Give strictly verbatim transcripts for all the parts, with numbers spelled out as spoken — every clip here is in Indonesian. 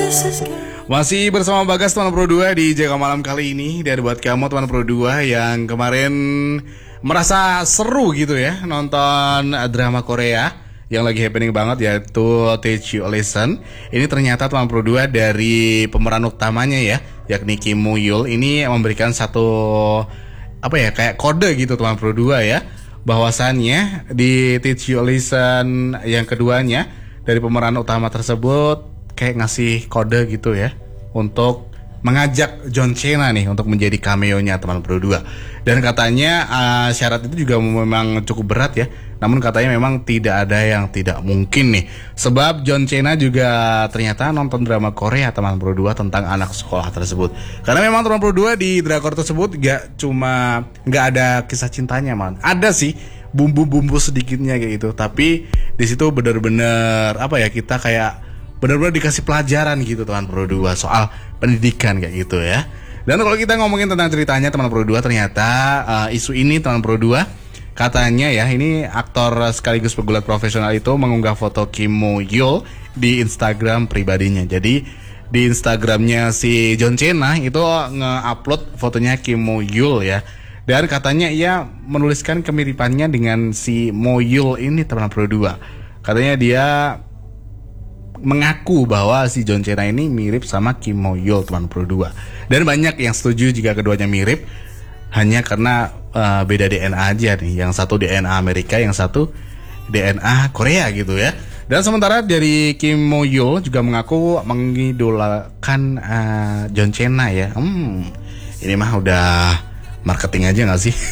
Masih bersama Bagas teman Pro dua di Jaga Malam kali ini. Dan buat kamu teman Pro dua yang kemarin merasa seru gitu ya nonton drama Korea yang lagi happening banget, yaitu Teach You a Lesson. Ini ternyata teman Pro dua dari pemeran utamanya ya, yakni Kim Mo Hyul, ini memberikan satu apa ya, kayak kode gitu teman Pro dua ya, bahwasannya di Teach You a Lesson yang keduanya dari pemeran utama tersebut kayak ngasih kode gitu ya untuk mengajak John Cena nih untuk menjadi cameo-nya teman Pro dua. Dan katanya uh, syarat itu juga memang cukup berat ya. Namun katanya memang tidak ada yang tidak mungkin nih. Sebab John Cena juga ternyata nonton drama Korea teman Pro dua tentang anak sekolah tersebut. Karena memang teman Pro dua di drakor tersebut gak cuma gak ada kisah cintanya man. Ada sih bumbu-bumbu sedikitnya kayak gitu. Tapi di situ benar-benar apa ya, kita kayak benar-benar dikasih pelajaran gitu teman Pro dua soal pendidikan kayak gitu ya. Dan kalau kita ngomongin tentang ceritanya teman Pro dua, ternyata uh, isu ini teman Pro dua, katanya ya, ini aktor sekaligus pegulat profesional itu mengunggah foto Kim Mo Hyul di Instagram pribadinya. Jadi di Instagramnya si John Cena itu nge-upload fotonya Kim Mo Hyul ya. Dan katanya ia menuliskan kemiripannya dengan si Mo Hyul ini teman Pro dua. Katanya dia mengaku bahwa si John Cena ini mirip sama Kim Mo Hyul teman Pro dua. Dan banyak yang setuju jika keduanya mirip, hanya karena uh, beda D N A aja nih. Yang satu D N A Amerika, yang satu D N A Korea gitu ya. Dan sementara dari Kim Mo Hyul juga mengaku mengidolakan uh, John Cena ya. Hmm, ini mah udah marketing aja gak sih?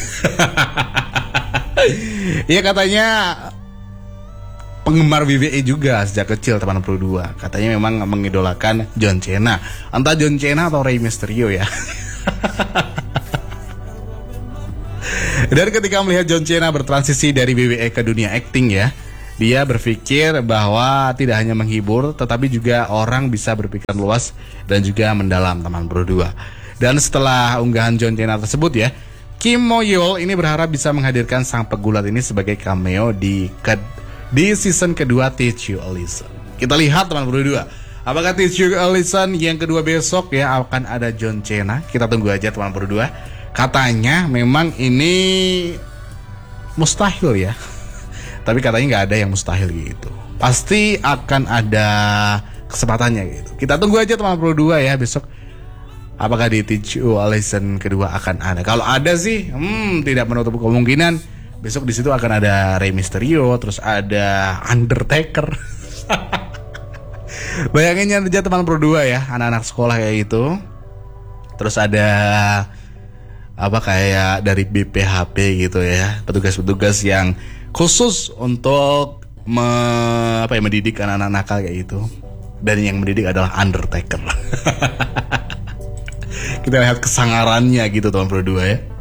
Iya, katanya penggemar W W E juga sejak kecil teman Pro dua. Katanya memang mengidolakan John Cena. Entah John Cena atau Rey Mysterio ya. Dan ketika melihat John Cena bertransisi dari W W E ke dunia acting ya, dia berpikir bahwa tidak hanya menghibur, tetapi juga orang bisa berpikir luas dan juga mendalam teman Pro dua. Dan setelah unggahan John Cena tersebut ya, Kim Mo Hyul ini berharap bisa menghadirkan sang pegulat ini sebagai cameo di ke di season kedua Teach You a Lesson. Kita lihat teman Pro dua, apakah Teach You a Lesson yang kedua besok ya akan ada John Cena. Kita tunggu aja teman Pro dua. Katanya memang ini mustahil ya. Tapi katanya nggak ada yang mustahil gitu. Pasti akan ada kesempatannya gitu. Kita tunggu aja teman Pro dua ya besok. Apakah di Teach You a Lesson kedua akan ada? Kalau ada sih, hmm, tidak menutup kemungkinan besok di situ akan ada Rey Mysterio, terus ada Undertaker. Bayangin aja teman Pro dua ya, anak-anak sekolah kayak gitu. Terus ada apa, kayak dari B P H P gitu ya, petugas-petugas yang khusus untuk me, apa ya, mendidik anak-anak nakal kayak gitu. Dan yang mendidik adalah Undertaker. Kita lihat kesangarannya gitu teman Pro dua ya.